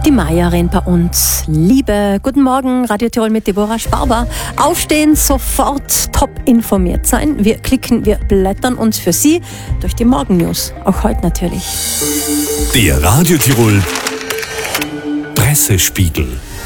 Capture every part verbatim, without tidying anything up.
die Maierin bei uns. Liebe, guten Morgen, Radio Tirol mit Deborah Sparber. Aufstehen, sofort top informiert sein. Wir klicken, wir blättern uns für Sie durch die Morgennews. Auch heute natürlich. Der Radio Tirol Pressespiegel.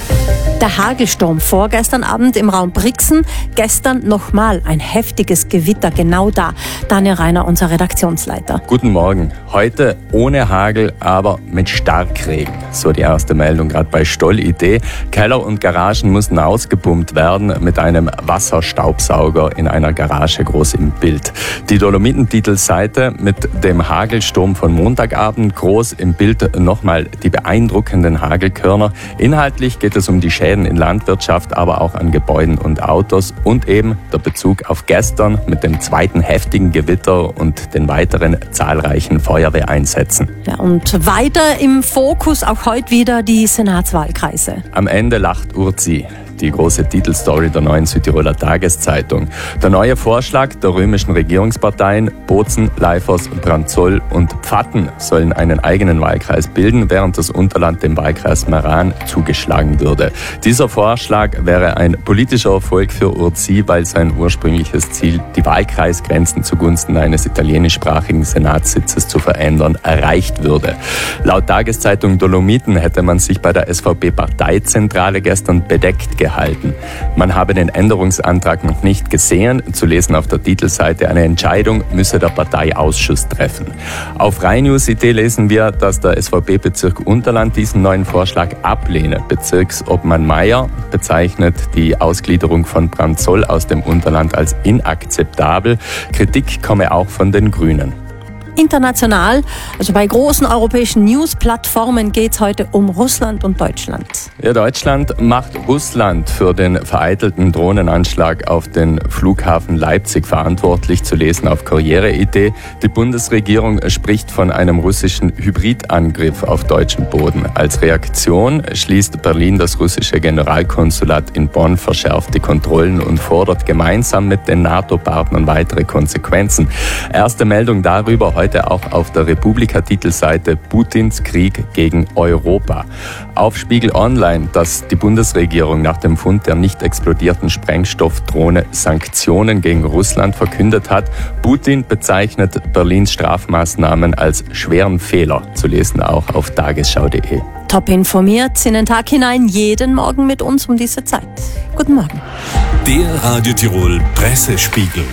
Der Hagelsturm vorgestern Abend im Raum Brixen, gestern nochmal ein heftiges Gewitter genau da. Daniel Reiner, unser Redaktionsleiter. Guten Morgen. Heute ohne Hagel, aber mit Starkregen. So die erste Meldung gerade bei Stoll-Idee. Keller und Garagen mussten ausgepumpt werden mit einem Wasserstaubsauger in einer Garage groß im Bild. Die Dolomiten-Titelseite mit dem Hagelsturm von Montagabend groß im Bild nochmal die beeindruckenden Hagelkörner. Inhaltlich geht es um die Schäden in Landwirtschaft, aber auch an Gebäuden und Autos und eben der Bezug auf gestern mit dem zweiten heftigen Gewitter und den weiteren zahlreichen Feuerwehreinsätzen. Ja, und weiter im Fokus auch heute wieder die Senatswahlkreise. Am Ende lacht Urzi. Die große Titelstory der neuen Südtiroler Tageszeitung. Der neue Vorschlag der römischen Regierungsparteien Bozen, Leifers, Branzoll und Pfatten sollen einen eigenen Wahlkreis bilden, während das Unterland dem Wahlkreis Meran zugeschlagen würde. Dieser Vorschlag wäre ein politischer Erfolg für Urzi, weil sein ursprüngliches Ziel, die Wahlkreisgrenzen zugunsten eines italienischsprachigen Senatssitzes zu verändern, erreicht würde. Laut Tageszeitung Dolomiten hätte man sich bei der S V P-Parteizentrale gestern bedeckt gehalten. Man habe den Änderungsantrag noch nicht gesehen. Zu lesen auf der Titelseite, eine Entscheidung müsse der Parteiausschuss treffen. Auf RheinNews.it lesen wir, dass der S V P-Bezirk Unterland diesen neuen Vorschlag ablehne. Bezirksobmann Meier bezeichnet die Ausgliederung von Branzoll aus dem Unterland als inakzeptabel. Kritik komme auch von den Grünen. International, also bei großen europäischen News-Plattformen geht es heute um Russland und Deutschland. Ja, Deutschland macht Russland für den vereitelten Drohnenanschlag auf den Flughafen Leipzig verantwortlich, zu lesen auf Karriere-Idee. Die Bundesregierung spricht von einem russischen Hybridangriff auf deutschem Boden. Als Reaktion schließt Berlin das russische Generalkonsulat in Bonn, verschärft die Kontrollen und fordert gemeinsam mit den NATO-Partnern weitere Konsequenzen. Erste Meldung darüber heute auch auf der Republika-Titelseite Putins Krieg gegen Europa. Auf Spiegel Online, dass die Bundesregierung nach dem Fund der nicht explodierten Sprengstoffdrohne Sanktionen gegen Russland verkündet hat. Putin bezeichnet Berlins Strafmaßnahmen als schweren Fehler. Zu lesen auch auf tagesschau punkt de. Top informiert in den Tag hinein, jeden Morgen mit uns um diese Zeit. Guten Morgen. Der Radio Tirol Pressespiegel.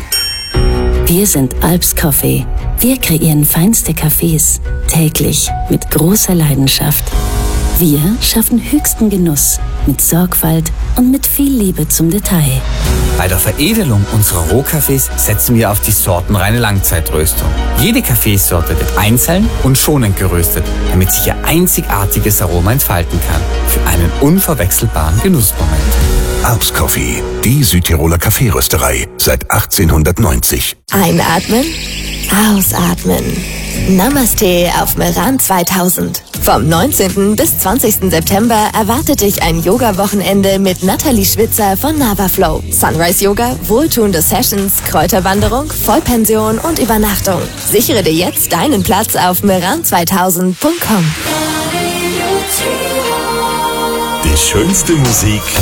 Wir sind Alps Coffee. Wir kreieren feinste Cafés, täglich mit großer Leidenschaft. Wir schaffen höchsten Genuss mit Sorgfalt und mit viel Liebe zum Detail. Bei der Veredelung unserer Rohkaffees setzen wir auf die sortenreine Langzeitröstung. Jede Kaffeesorte wird einzeln und schonend geröstet, damit sich ihr einzigartiges Aroma entfalten kann. Für einen unverwechselbaren Genussmoment. Alps Coffee, die Südtiroler Kaffeerösterei seit achtzehnhundertneunzig. Einatmen, ausatmen. Namaste auf Meran zweitausend. Vom neunzehnten bis zwanzigsten September erwartet dich ein Yoga-Wochenende mit Nathalie Schwitzer von Navaflow. Sunrise Yoga, wohltuende Sessions, Kräuterwanderung, Vollpension und Übernachtung. Sichere dir jetzt deinen Platz auf meran zweitausend punkt com. Die schönste Musik